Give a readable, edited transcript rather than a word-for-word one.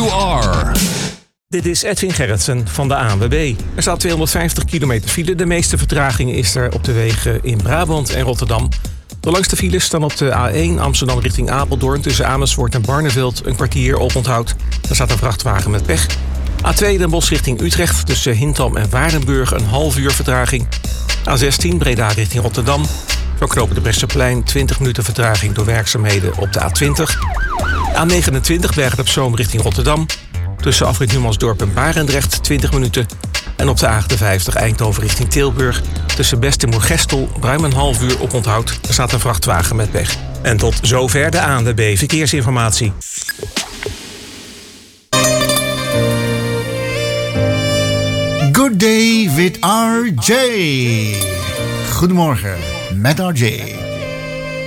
you are. Dit is Edwin Gerritsen van de ANWB. Er staat 250 kilometer file. De meeste vertraging is er op de wegen in Brabant en Rotterdam. De langste files staan op de A1 Amsterdam richting Apeldoorn. Tussen Amersfoort en Barneveld een kwartier oponthoud. Daar staat een vrachtwagen met pech. A2 Den Bosch richting Utrecht. Tussen Hintham en Waardenburg een half uur vertraging. A16 Breda richting Rotterdam. Voor knopen de Bresseplein 20 minuten vertraging door werkzaamheden op de A20. A29 Bergen op Zoom richting Rotterdam. Tussen afrit Numansdorp en Barendrecht 20 minuten. En op de A58 Eindhoven richting Tilburg. Tussen Best en Moergestel ruim een half uur oponthoud. Er staat een vrachtwagen met pech. En tot zover de ANWB Verkeersinformatie. Good day with RJ. Goedemorgen met RJ.